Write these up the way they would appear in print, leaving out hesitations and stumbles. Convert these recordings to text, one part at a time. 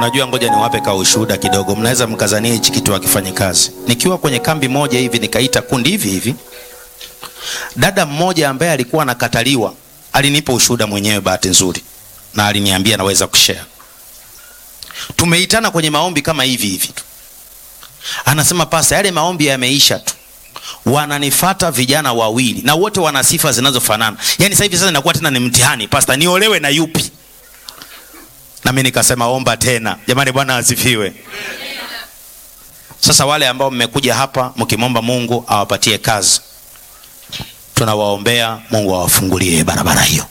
Unajua, ngoja niwape ka ushuhuda kidogo, mnaweza mkazania hichi kitu hakifanye kazi. Nikiwa kwenye kambi moja hivi, nikaita kundi hivi, dada mmoja ambaye alikuwa anakataliwa alinipa ushuhuda mwenyewe, bahati nzuri, na aliniambia naweza kushare. Tumeitana kwenye maombi kama hivi tu, anasema pasta, yale maombi yameisha tu, wananifuata vijana wawili na wote wana sifa zinazofanana. Yani sasa hivi inakuwa tena ni mtihani, pasta, niolewe na yupi? Na mimi nikasema omba tena. Jamani, Bwana asifiwe. Sasa wale ambao mmekuja hapa mkimomba Mungu awapatie kazi, tunawaombea Mungu awafungulie barabara hiyo.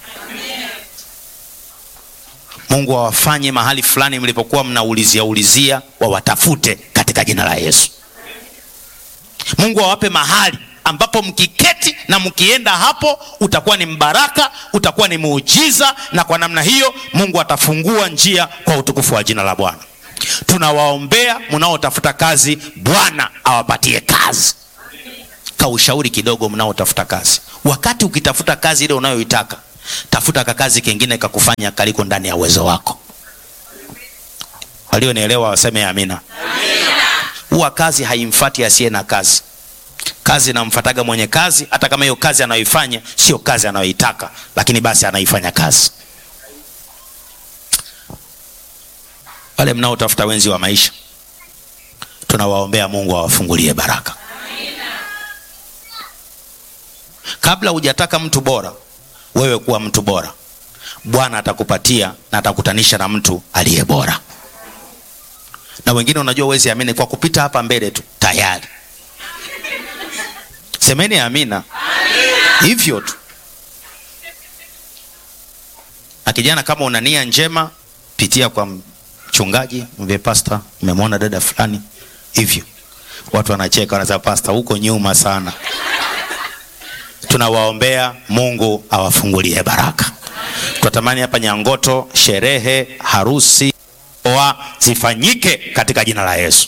Mungu awafanye mahali fulani mlipokuwa mnaulizia wawatafute katika jina la Yesu. Mungu awape mahali ambapo mkiketi na mkienda hapo utakuwa ni mbaraka, utakuwa ni muujiza, na kwa namna hiyo Mungu atafungua njia kwa utukufu wa jina la Bwana. Tunawaombea mnaotafuta kazi, Bwana awapatie kazi. Kaushauri kidogo mnaotafuta kazi, wakati ukitafuta kazi ile unayoitaka, tafuta kazi kingine kakufanya kaliko ndani ya uwezo wako. Walionielewa waseme amina. Huwa kazi haimfuati asiye na kazi. Kazi inamfuataga mwenye kazi, hata kama hiyo kazi anayoifanya sio kazi anayoitaka, lakini basi anaifanya kazi. Wale mnaotafuta wenzi wa maisha, tunawaombea Mungu awafungulie baraka. Kabla hujataka mtu bora, wewe kuwa mtu bora. Bwana atakupatia na atakutanisha na mtu aliye bora. Na wengine unajua uwezi amini, kwa kupita hapa mbele tu tayari. Semeni amina. Hivyo tu. Na kijana, kama una nia njema, pitia kwa mchungaji, mwambie pastor, nimemwona dada fulani hivyo. Watu wanacheka, wanasema pastor huko nyuma sana. Tunawaombea Mungu awafungulie baraka. Tunatamani hapa Nyangoto sherehe, harusi, oa zifanyike katika jina la Yesu.